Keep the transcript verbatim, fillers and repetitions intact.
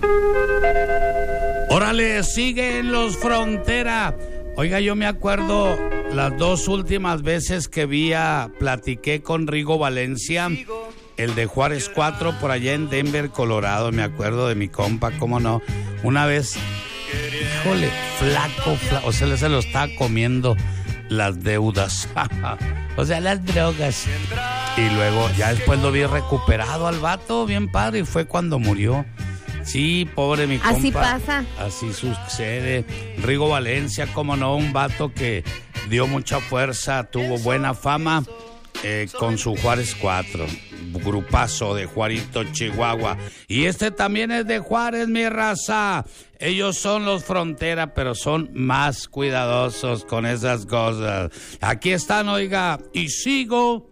Órale, siguen los Frontera. Oiga, yo me acuerdo las dos últimas veces que vi a, platiqué con Rigo Valencia, el de Juárez cuatro, por allá en Denver, Colorado. Me acuerdo de mi compa, cómo no. Una vez, híjole, flaco, flaco, o sea, se lo estaba comiendo las deudas, o sea, las drogas. Y luego, ya después lo vi recuperado al vato, bien padre, y fue cuando murió. Sí, pobre mi compa. Así pasa. Así sucede. Rigo Valencia, cómo no, un vato que dio mucha fuerza, tuvo buena fama eh, con su Juárez cuatro. Grupazo de Juarito, Chihuahua. Y este también es de Juárez, mi raza. Ellos son los Frontera, pero son más cuidadosos con esas cosas. Aquí están, oiga, y sigo